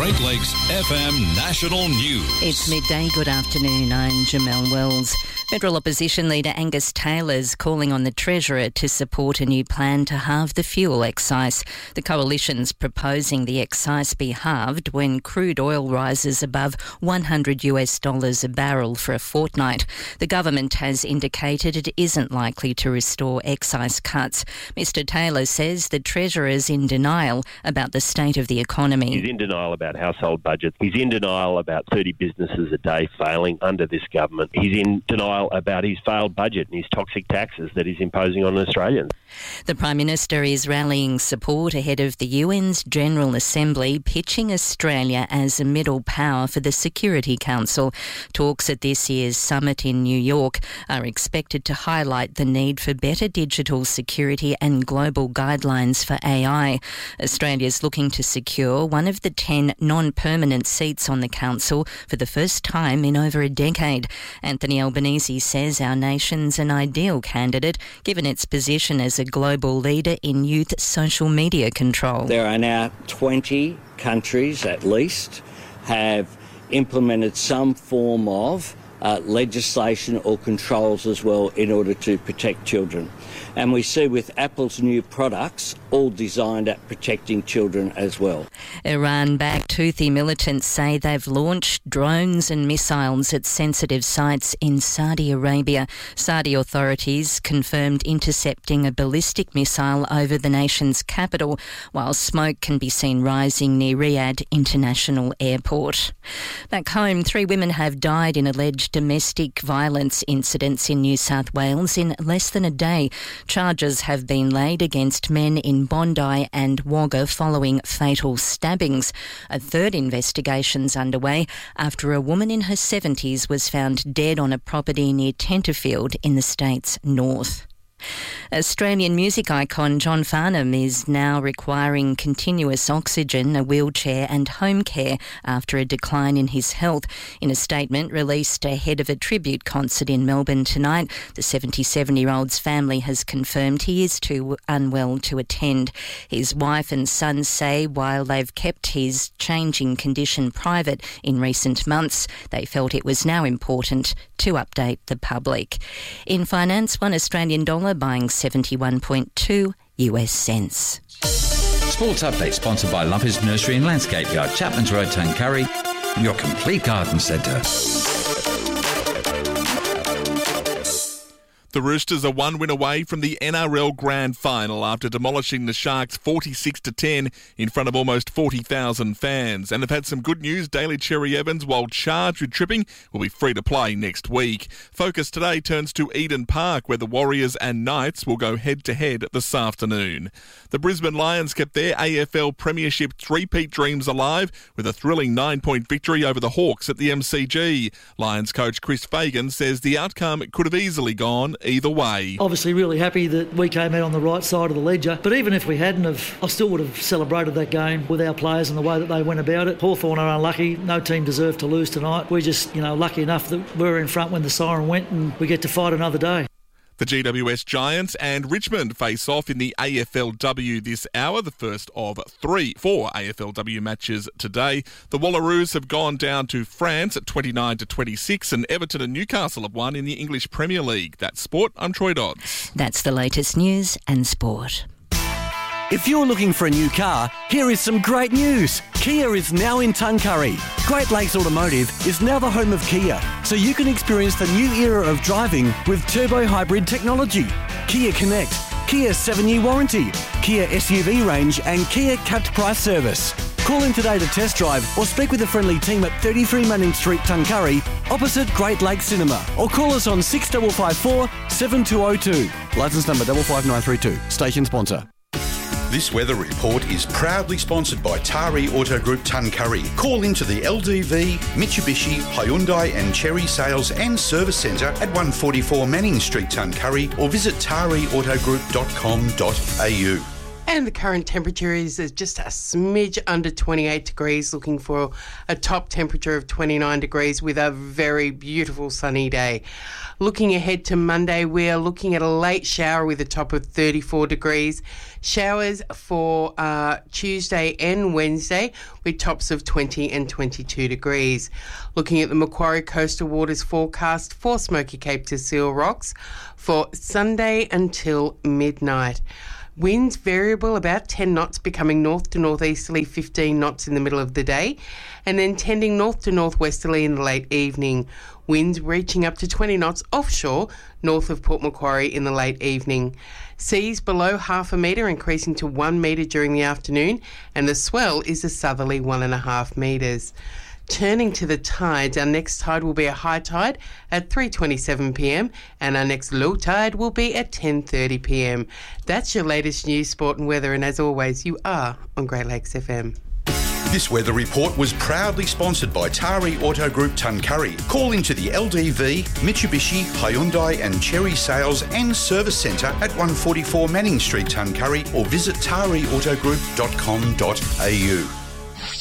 Great Lakes FM National News. It's midday. Good afternoon. I'm Jamelle Wells. Federal Opposition Leader Angus Taylor's calling on the Treasurer to support a new plan to halve the fuel excise. The Coalition's proposing the excise be halved when crude oil rises above $100 a barrel for a fortnight. The government has indicated it isn't likely to restore excise cuts. Mr Taylor says the Treasurer's in denial about the state of the economy. He's in denial about household budgets. He's in denial about 30 businesses a day failing under this government. He's in denial about his failed budget and his toxic taxes that he's imposing on Australians. The Prime Minister is rallying support ahead of the UN's General Assembly, pitching Australia as a middle power for the Security Council. Talks at this year's summit in New York are expected to highlight the need for better digital security and global guidelines for AI. Australia's looking to secure one of the 10 non-permanent seats on the Council for the first time in over a decade. Anthony Albanese says our nation's an ideal candidate given its position as a global leader in youth social media control. There are now 20 countries at least have implemented some form of legislation or controls as well in order to protect children. And we see with Apple's new products all designed at protecting children as well. Iran-backed Houthi militants say they've launched drones and missiles at sensitive sites in Saudi Arabia. Saudi authorities confirmed intercepting a ballistic missile over the nation's capital, while smoke can be seen rising near Riyadh International Airport. Back home, 3 women have died in alleged domestic violence incidents in New South Wales in less than a day. Charges have been laid against men in Bondi and Wagga following fatal stabbings. A third investigation's underway after a woman in her 70s was found dead on a property near Tenterfield in the state's north. Australian music icon John Farnham is now requiring continuous oxygen, a wheelchair and home care after a decline in his health. In a statement released ahead of a tribute concert in Melbourne tonight, the 77-year-old's family has confirmed he is too unwell to attend. His wife and son say while they've kept his changing condition private in recent months, they felt it was now important to update the public. In finance, one Australian dollar buying 71.2 US cents. Sports Update sponsored by Lumpers Nursery and Landscape Yard, Chapman's Road, Tuncurry, your complete garden centre. The Roosters are 1 win away from the NRL Grand Final after demolishing the Sharks 46-10 in front of almost 40,000 fans. And they've had some good news. Daly Cherry Evans, while charged with tripping, will be free to play next week. Focus today turns to Eden Park, where the Warriors and Knights will go head-to-head this afternoon. The Brisbane Lions kept their AFL Premiership three-peat dreams alive with a thrilling 9-point victory over the Hawks at the MCG. Lions coach Chris Fagan says the outcome could have easily gone either way. Obviously really happy that we came out on the right side of the ledger, but even if we hadn't have, I still would have celebrated that game with our players and the way that they went about it. Hawthorn are unlucky. No team deserved to lose tonight. We're just, lucky enough that we were in front when the siren went and we get to fight another day. The GWS Giants and Richmond face off in the AFLW this hour, the first of 4 AFLW matches today. The Wallaroos have gone down to France at 29-26 and Everton and Newcastle have won in the English Premier League. That's sport. I'm Troy Dodds. That's the latest news and sport. If you're looking for a new car, here is some great news. Kia is now in Tuncurry. Great Lakes Automotive is now the home of Kia, so you can experience the new era of driving with turbo hybrid technology. Kia Connect, Kia 7-year warranty, Kia SUV range and Kia capped price service. Call in today to test drive or speak with a friendly team at 33 Manning Street, Tuncurry, opposite Great Lakes Cinema, or call us on 6554 7202. Licence number 55932. Station sponsor. This weather report is proudly sponsored by Tari Auto Group Tuncurry. Call into the LDV, Mitsubishi, Hyundai and Cherry Sales and Service Centre at 144 Manning Street, Tuncurry, or visit tariautogroup.com.au. And the current temperature is just a smidge under 28 degrees, looking for a top temperature of 29 degrees with a very beautiful sunny day. Looking ahead to Monday, we are looking at a late shower with a top of 34 degrees. Showers for Tuesday and Wednesday with tops of 20 and 22 degrees. Looking at the Macquarie Coastal Waters forecast for Smoky Cape to Seal Rocks for Sunday until midnight. Winds variable about 10 knots, becoming north to northeasterly 15 knots in the middle of the day, and then tending north to northwesterly in the late evening. Winds reaching up to 20 knots offshore, north of Port Macquarie in the late evening. Seas below half a metre, increasing to 1 metre during the afternoon, and the swell is a southerly 1.5 metres. Turning to the tides, our next tide will be a high tide at 3:27pm and our next low tide will be at 10:30pm. That's your latest news, sport and weather, and as always, you are on Great Lakes FM. This weather report was proudly sponsored by Tari Auto Group Tuncurry. Call into the LDV, Mitsubishi, Hyundai and Cherry Sales and Service Centre at 144 Manning Street, Tuncurry, or visit tariautogroup.com.au.